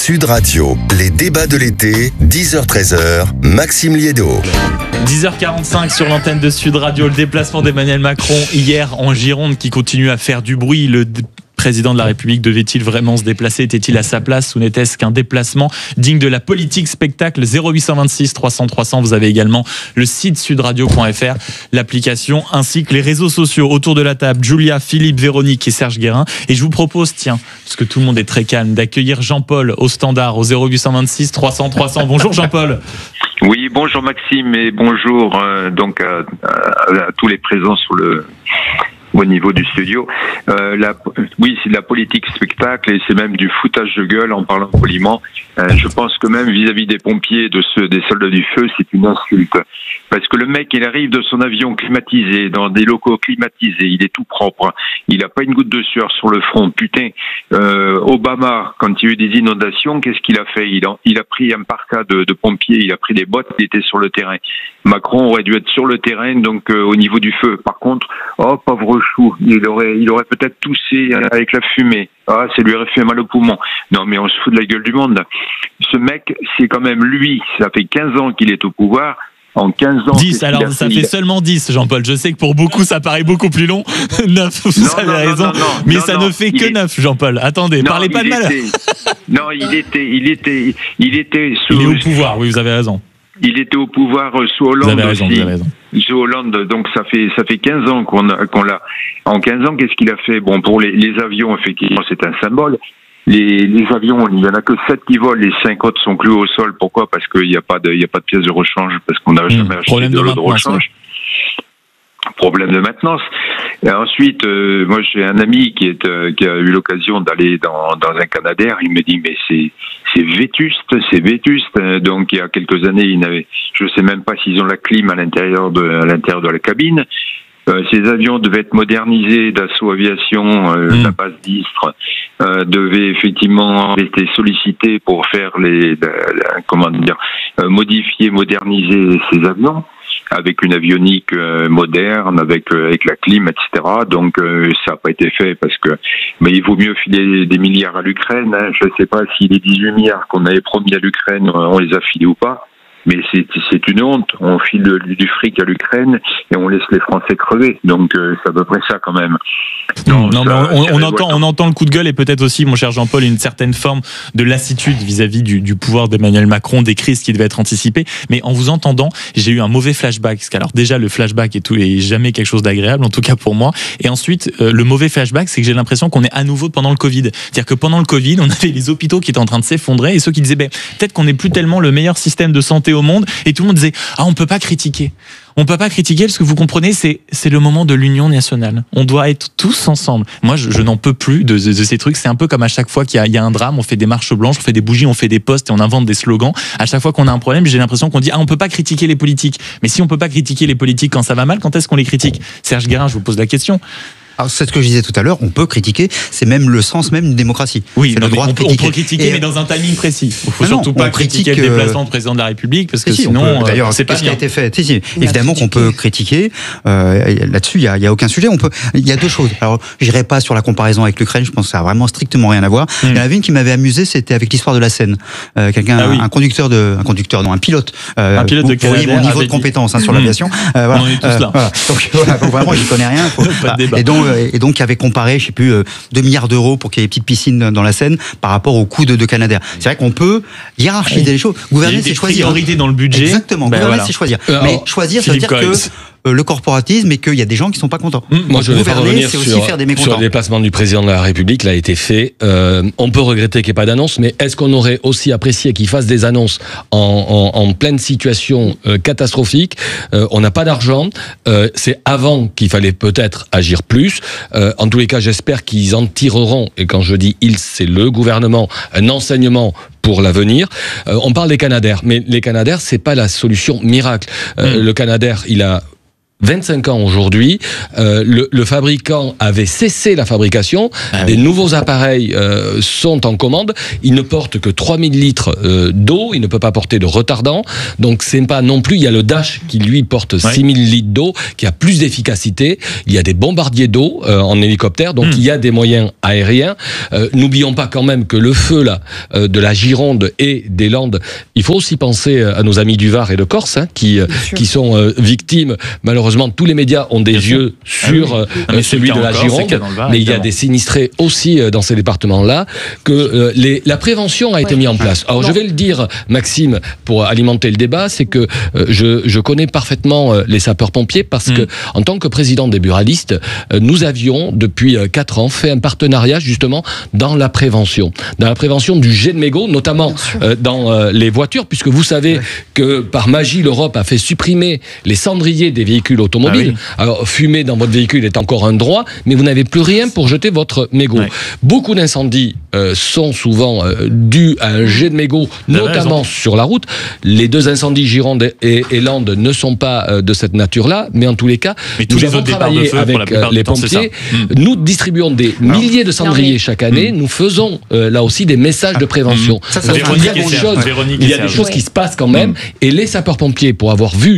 Sud Radio, les débats de l'été, 10h-13h, Maxime Liédot. 10h45 sur l'antenne de Sud Radio, le déplacement d'Emmanuel Macron hier en Gironde qui continue à faire du bruit. Le président de la République devait-il vraiment se déplacer? Était-il à sa place ou n'était-ce qu'un déplacement digne de la politique spectacle? 0826 300 300. Vous avez également le site sudradio.fr, l'application ainsi que les réseaux sociaux. Autour de la table, Julia, Philippe, Véronique et Serge Guérin. Et je vous propose, tiens, parce que tout le monde est très calme, d'accueillir Jean-Paul au standard au 0826 300 300. Bonjour Jean-Paul. Oui, bonjour Maxime et bonjour donc à tous les présents au niveau du studio. Oui, c'est de la politique spectacle et c'est même du foutage de gueule en parlant poliment. Je pense que même vis-à-vis des pompiers, des soldats du feu, c'est une insulte. Parce que le mec, il arrive de son avion climatisé, dans des locaux climatisés, il est tout propre, il a pas une goutte de sueur sur le front. Putain, Obama, quand il y a eu des inondations, qu'est-ce qu'il a fait? Il a pris un parka de pompiers, il a pris des bottes, il était sur le terrain. Macron aurait dû être sur le terrain, donc au niveau du feu. Par contre, oh pauvre chou, il aurait peut-être toussé avec la fumée. Ah, ça lui aurait fait mal au poumon. Non, mais on se fout de la gueule du monde. Ce mec, c'est quand même lui, ça fait 15 ans qu'il est au pouvoir. En 15 ans... 10, alors ça fait seulement 10, Jean-Paul. Je sais que pour beaucoup, ça paraît beaucoup plus long. 9, vous avez raison. Mais ça ne fait que 9, Jean-Paul. Attendez, parlez pas de mal. Non, il était sous... Il est au pouvoir, oui, vous avez raison. Il était au pouvoir sous Hollande. Vous avez raison, aussi. Vous avez raison. Sous Hollande, donc ça fait 15 ans qu'on l'a. En 15 ans, qu'est-ce qu'il a fait? Bon, pour les avions, effectivement, c'est un symbole. Les avions, il y en a que 7 qui volent, les 5 autres sont cloués au sol. Pourquoi? Parce qu'il n'y a pas de pièces de rechange, parce qu'on n'a jamais acheté de rechange. Problème de maintenance. Et ensuite, moi j'ai un ami qui a eu l'occasion d'aller dans un Canadair. Il me dit mais c'est vétuste. Donc il y a quelques années, je sais même pas s'ils ont la clim à l'intérieur de la cabine. Ces avions devaient être modernisés. Dassault Aviation, la base d'Istres, devait effectivement être sollicité pour faire modifier, moderniser ces avions avec une avionique moderne, avec la clim, etc. Donc ça n'a pas été fait mais il vaut mieux filer des milliards à l'Ukraine. Hein. Je ne sais pas si les 18 milliards qu'on avait promis à l'Ukraine, on les a filés ou pas. Mais c'est une honte. On file du fric à l'Ukraine et on laisse les Français crever. Donc c'est à peu près ça quand même. Non, mais on entend le coup de gueule et peut-être aussi, mon cher Jean-Paul, une certaine forme de lassitude vis-à-vis du pouvoir d'Emmanuel Macron, des crises qui devaient être anticipées. Mais en vous entendant, j'ai eu un mauvais flashback. Parce qu'alors déjà le flashback est jamais quelque chose d'agréable, en tout cas pour moi. Et ensuite, le mauvais flashback, c'est que j'ai l'impression qu'on est à nouveau pendant le Covid. C'est-à-dire que pendant le Covid, on avait les hôpitaux qui étaient en train de s'effondrer et ceux qui disaient peut-être qu'on n'est plus tellement le meilleur système de santé au monde, et tout le monde disait on peut pas critiquer parce que vous comprenez, c'est le moment de l'union nationale, on doit être tous ensemble. Moi je n'en peux plus de ces trucs. C'est un peu comme à chaque fois qu'il y a un drame, on fait des marches blanches, on fait des bougies, on fait des posts et on invente des slogans. À chaque fois qu'on a un problème, j'ai l'impression qu'on dit on peut pas critiquer les politiques. Mais si on peut pas critiquer les politiques quand ça va mal, quand est-ce qu'on les critique? Serge Guérin, je vous pose la question. Alors, c'est ce que je disais tout à l'heure, on peut critiquer, c'est même le sens même d'une démocratie. Oui, on peut critiquer, mais dans un timing précis. Il ne faut surtout pas critiquer le déplacement du président de la République, parce que sinon, d'ailleurs, c'est pas ce qui a été fait. Évidemment qu'on peut critiquer, là-dessus, il y a aucun sujet. Il y a deux choses. Alors, j'irai pas sur la comparaison avec l'Ukraine, je pense que ça a vraiment strictement rien à voir. Il y en avait une qui m'avait amusé, c'était avec l'histoire de la Seine. Un pilote. Un pilote de Canadair. Mon niveau de compétence sur l'aviation. On est tous là. Donc vraiment, j'y connais rien. Pas de débat. Et donc, qui avait comparé, je sais plus, 2 milliards d'euros pour qu'il y ait des petites piscines dans la Seine par rapport au coût de Canadair. C'est vrai qu'on peut hiérarchiser les choses. Gouverner, c'est choisir. Priorité dans le budget. Exactement. Gouverner, c'est choisir. Mais choisir, ça veut dire que le corporatisme et qu'il y a des gens qui sont pas contents. Moi, je voudrais revenir sur le déplacement du président de la République. L'a été fait. On peut regretter qu'il n'y ait pas d'annonce, mais est-ce qu'on aurait aussi apprécié qu'il fasse des annonces en pleine situation catastrophique? On n'a pas d'argent. C'est avant qu'il fallait peut-être agir plus. En tous les cas, j'espère qu'ils en tireront, et quand je dis ils, c'est le gouvernement, un enseignement pour l'avenir. On parle des Canadair, mais les Canadair, c'est pas la solution miracle. Le Canadair, il a 25 ans aujourd'hui, le fabricant avait cessé la fabrication, des nouveaux appareils sont en commande, il ne porte que 3000 litres d'eau, il ne peut pas porter de retardant, donc c'est pas non plus, il y a le Dash qui lui porte 6000 litres d'eau, qui a plus d'efficacité, il y a des bombardiers d'eau en hélicoptère, donc il y a des moyens aériens. N'oublions pas quand même que le feu là, de la Gironde et des Landes, il faut aussi penser à nos amis du Var et de Corse, qui sont victimes, malheureusement, tous les médias ont des yeux sur celui de la Gironde, mais il y a des sinistrés aussi dans ces départements-là, que la prévention a été mise en place. Alors je vais le dire, Maxime, pour alimenter le débat, c'est que je connais parfaitement les sapeurs-pompiers parce que, en tant que président des buralistes, nous avions depuis 4 ans fait un partenariat justement dans la prévention du jet de mégots, notamment dans les voitures, puisque vous savez que par magie l'Europe a fait supprimer les cendriers des véhicules automobiles. Alors fumer dans votre véhicule est encore un droit, mais vous n'avez plus rien pour jeter votre mégot. Beaucoup d'incendies sont souvent dus à un jet de mégot, notamment sur la route. Les 2 incendies Gironde et Landes ne sont pas de cette nature-là, mais en tous les cas, nous avons travaillé avec les pompiers. Nous distribuons des milliers de cendriers chaque année. Nous faisons là aussi des messages de prévention. Il y a des choses qui se passent quand même, et les sapeurs-pompiers, pour avoir vu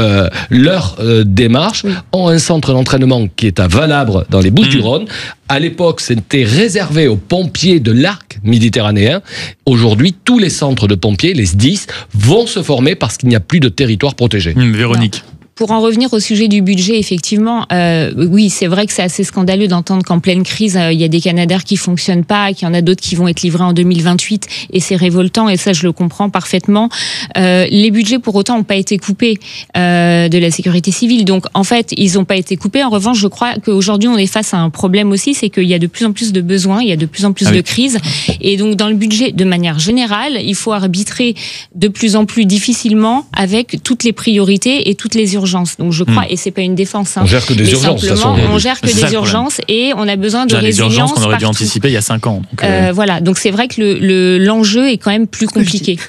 leur démarche, ont un centre d'entraînement qui est à Valabre dans les Bouches-du-Rhône. À l'époque, c'était réservé aux pompiers de l'arc méditerranéen. Aujourd'hui, tous les centres de pompiers, les SDIS, vont se former parce qu'il n'y a plus de territoire protégé. Véronique. Pour en revenir au sujet du budget, effectivement, oui, c'est vrai que c'est assez scandaleux d'entendre qu'en pleine crise, il y a des Canadair qui fonctionnent pas, qu'il y en a d'autres qui vont être livrés en 2028, et c'est révoltant, et ça, je le comprends parfaitement. Les budgets, pour autant, n'ont pas été coupés de la sécurité civile. Donc, en fait, ils n'ont pas été coupés. En revanche, je crois qu'aujourd'hui, on est face à un problème aussi, c'est qu'il y a de plus en plus de besoins, il y a de plus en plus de crises, et donc, dans le budget, de manière générale, il faut arbitrer de plus en plus difficilement avec toutes les priorités et toutes les urgences. Donc je crois, et c'est pas une défense. On gère que des urgences. On gère que des urgences et on a besoin de résilience. Les urgences qu'on aurait dû anticiper il y a 5 ans. Donc voilà, donc c'est vrai que l'enjeu est quand même plus compliqué.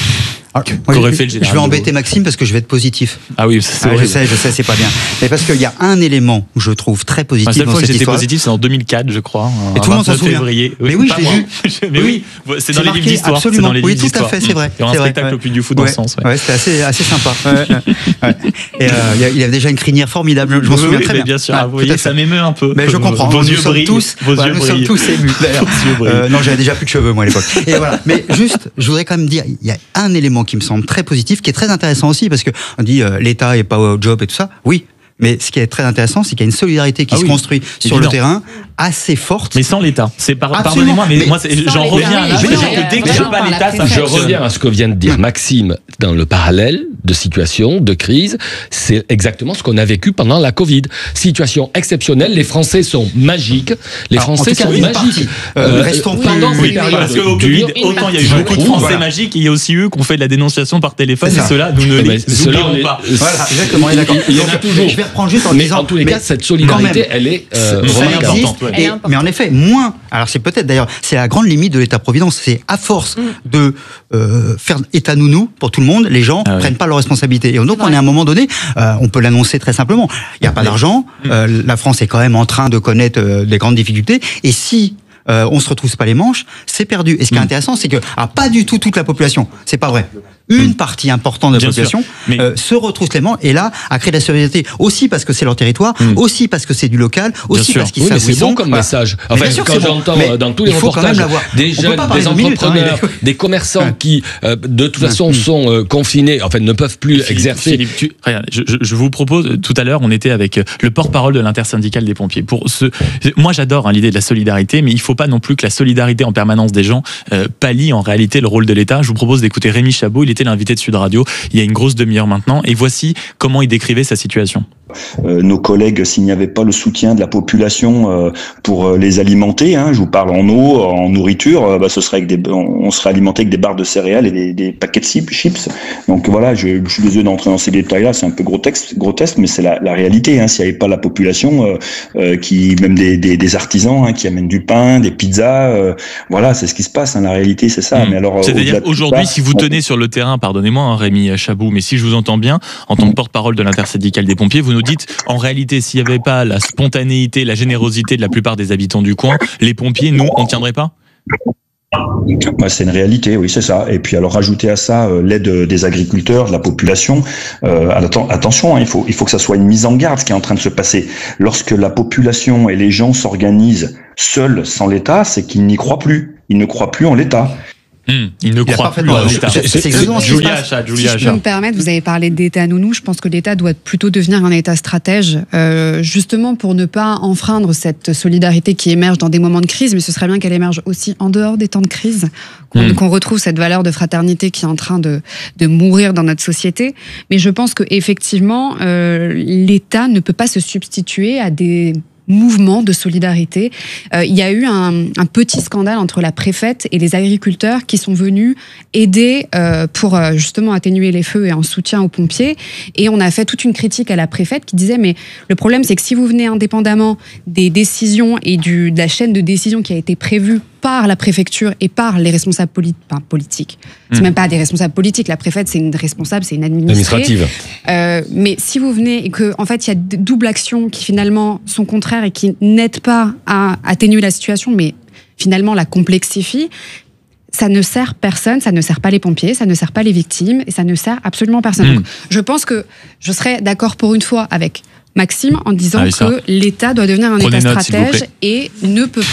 Je vais embêter Maxime parce que je vais être positif. Ah oui, c'est je sais, c'est pas bien. Mais parce qu'il y a un élément que je trouve très positif dans cette histoire. La seule fois que j'étais positif, c'est en 2004, je crois. Et tout le monde s'en souvient. Mais oui, je l'ai vu. Mais oui, c'est dans les livres d'histoire. Absolument. Oui, tout à fait, c'est vrai. Il y a un spectacle au Puy du Fou dans ce sens. Ouais, c'était assez sympa. Et il y avait déjà une crinière formidable. Je m'en souviens très bien. Bien sûr. Vous voyez, ça m'émeut un peu. Mais je comprends. Vos yeux brillent. Nous sommes tous émus. Non, j'avais déjà plus de cheveux moi à l'époque. Et voilà. Mais juste, je voudrais quand même dire, il y a un élément qui me semble très positif, qui est très intéressant aussi, parce que on dit l'État est pas au job et tout ça. Oui. Mais ce qui est très intéressant, c'est qu'il y a une solidarité qui se construit sur le terrain assez forte. Mais sans l'État. Pardonnez-moi, mais moi, j'en reviens. Dès que j'ai pas l'État, ça je reviens à ce que vient de dire Maxime dans le parallèle de situation, de crise. C'est exactement ce qu'on a vécu pendant la Covid. Situation exceptionnelle. Les Français sont magiques. Les Français sont magiques. Restons pendant ces périodes. Parce qu'au Covid, autant il y a eu beaucoup de Français magiques, il y a aussi eu qu'on fait de la dénonciation par téléphone. Et ceux-là, nous ne les oublions pas. Voilà, exactement. Il y en a toujours. Je vais reprendre juste en disant. En tous les cas, cette solidarité, elle est importante. Mais en effet, moins. Alors c'est peut-être d'ailleurs, c'est la grande limite de l'État-providence. C'est à force de faire État nounou pour tout le monde, les gens prennent pas leurs responsabilités. Et donc on est à un moment donné, on peut l'annoncer très simplement. Il n'y a pas d'argent. La France est quand même en train de connaître des grandes difficultés. Et si on se retrousse pas les manches, c'est perdu. Et ce qui est intéressant, c'est que pas du tout toute la population, c'est pas vrai. Une partie importante de la population se retrousse les manches et là a créé de la solidarité aussi parce que c'est leur territoire, aussi parce que c'est du local, aussi parce qu'ils savent où ils sont. C'est bon comme message. Enfin, quand j'entends dans tous les reportages des jeunes, des entrepreneurs, des commerçants qui de toute façon sont confinés, enfin ne peuvent plus exercer. Philippe, je vous propose, tout à l'heure, on était avec le porte-parole de l'intersyndicale des pompiers. Moi, j'adore l'idée de la solidarité, mais il ne faut pas non plus que la solidarité en permanence des gens pallie en réalité le rôle de l'État. Je vous propose d'écouter Rémi Chabot. Il était l'invité de Sud Radio il y a une grosse demi-heure maintenant, et voici comment il décrivait sa situation. Nos collègues, s'il n'y avait pas le soutien de la population pour les alimenter, je vous parle en eau, en nourriture, ce serait on serait alimenté avec des barres de céréales et des paquets de chips. Donc voilà, je suis désolé d'entrer dans ces détails-là, c'est un peu grotesque, mais c'est la réalité. S'il n'y avait pas la population, même des artisans qui amènent du pain, des pizzas, voilà, c'est ce qui se passe. La réalité, c'est ça. Mais alors, c'est-à-dire aujourd'hui, si vous tenez sur le terrain, pardonnez-moi, Rémi Chabot, mais si je vous entends bien, en tant que porte-parole de l'intersyndicale des pompiers, vous vous nous dites, en réalité, s'il n'y avait pas la spontanéité, la générosité de la plupart des habitants du coin, les pompiers, nous, on ne tiendrait pas ? C'est une réalité, oui, c'est ça. Et puis alors rajouter à ça l'aide des agriculteurs, de la population. Attention, il faut que ça soit une mise en garde ce qui est en train de se passer. Lorsque la population et les gens s'organisent seuls sans l'État, c'est qu'ils n'y croient plus. Ils ne croient plus en l'État. Il ne croit plus en l'État. C'est exactement ce qui se passe. Si je peux me permettre, vous avez parlé d'État nounou. Je pense que l'État doit plutôt devenir un État stratège, justement pour ne pas enfreindre cette solidarité qui émerge dans des moments de crise, mais ce serait bien qu'elle émerge aussi en dehors des temps de crise, qu'on retrouve cette valeur de fraternité qui est en train de mourir dans notre société. Mais je pense que effectivement, l'État ne peut pas se substituer à des mouvement de solidarité. Il y a eu un petit scandale entre la préfète et les agriculteurs qui sont venus aider pour justement atténuer les feux et en soutien aux pompiers. Et on a fait toute une critique à la préfète qui disait mais le problème c'est que si vous venez indépendamment des décisions et de la chaîne de décision qui a été prévue par la préfecture et par les responsables politiques. C'est même pas des responsables politiques. La préfète, c'est une responsable, c'est une administrative. Mais si vous venez et que, en fait, il y a double action qui finalement sont contraires et qui n'aident pas à atténuer la situation, mais finalement la complexifient, ça ne sert personne, ça ne sert pas les pompiers, ça ne sert pas les victimes et ça ne sert absolument personne. Donc, je pense que je serais d'accord pour une fois avec Maxime en disant que l'État doit devenir un État stratège et ne peut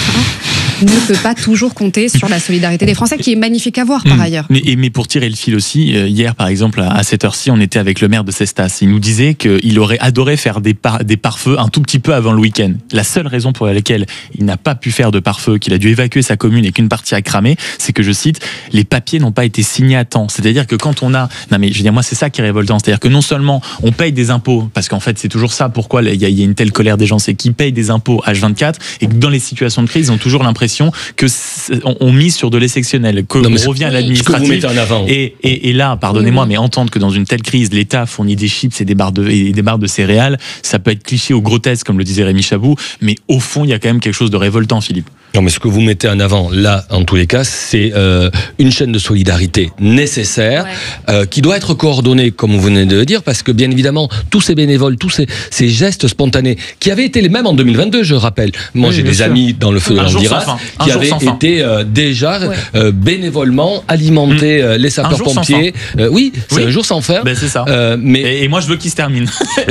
pas toujours compter sur la solidarité des Français, qui est magnifique à voir par ailleurs. Mais pour tirer le fil aussi, hier par exemple à cette heure-ci, on était avec le maire de Cestas. Il nous disait qu'il aurait adoré faire des pare-feux un tout petit peu avant le week-end. La seule raison pour laquelle il n'a pas pu faire de pare-feu, qu'il a dû évacuer sa commune et qu'une partie a cramé, c'est que, je cite, les papiers n'ont pas été signés à temps. C'est-à-dire que quand on a... Non mais je veux dire, moi c'est ça qui est révoltant. C'est-à-dire que non seulement on paye des impôts, parce qu'en fait c'est toujours ça, pourquoi il y a une telle colère des gens, c'est qu'ils payent des impôts H24 et que dans les situations de crise, ils ont toujours l'impression que on mise sur de l'exceptionnel, qu'on revient à l'administratif. Et là, pardonnez-moi, mais entendre que dans une telle crise, l'État fournit des chips et des barres de céréales, ça peut être cliché ou grotesque, comme le disait Rémi Chabou, mais au fond, il y a quand même quelque chose de révoltant, Philippe. Non, mais ce que vous mettez en avant, là, en tous les cas, c'est une chaîne de solidarité nécessaire, qui doit être coordonnée, comme vous venez de le dire, parce que, bien évidemment, tous ces bénévoles, tous ces gestes spontanés, qui avaient été les mêmes en 2022, je rappelle. Moi, j'ai des amis dans le feu de l'Andiras, qui avaient été déjà bénévolement alimenter les sapeurs-pompiers. Oui, c'est un jour sans fin. Ben, c'est ça. Et moi, je veux qu'il se termine.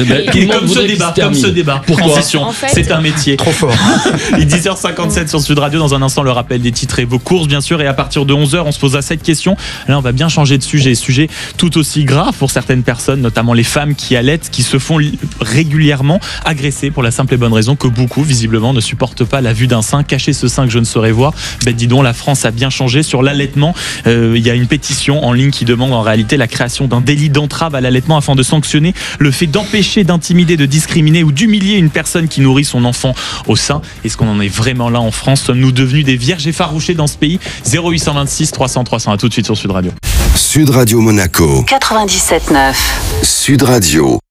Comme ce débat. Pourquoi ? C'est un métier. Trop fort. Il est 10h57 sur Sud Radio. Dans un instant, le rappel des titres et vos courses, bien sûr. Et à partir de 11h, on se posera cette question. Là, on va bien changer de sujet. Sujet tout aussi grave pour certaines personnes, notamment les femmes qui allaitent, qui se font régulièrement agresser pour la simple et bonne raison que beaucoup, visiblement, ne supportent pas la vue d'un sein. Cacher ce sein que je ne saurais voir. Ben, dis donc, la France a bien changé sur l'allaitement. Il y a une pétition en ligne qui demande en réalité la création d'un délit d'entrave à l'allaitement afin de sanctionner le fait d'empêcher, d'intimider, de discriminer ou d'humilier une personne qui nourrit son enfant au sein. Est-ce qu'on en est vraiment là en France ? Sommes-nous devenus des vierges effarouchées dans ce pays ? 0826 300 300. À tout de suite sur Sud Radio. Sud Radio Monaco 97.9. Sud Radio.